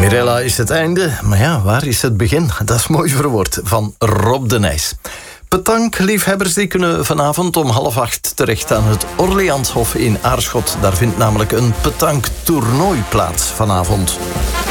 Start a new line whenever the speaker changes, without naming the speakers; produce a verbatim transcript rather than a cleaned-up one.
Mirella is het einde, maar ja, waar is het begin? Dat is mooi verwoord, van Rob de Nijs. Petankliefhebbers die kunnen vanavond om half acht terecht aan het Orleanshof in Aarschot. Daar vindt namelijk een petanktoernooi plaats vanavond.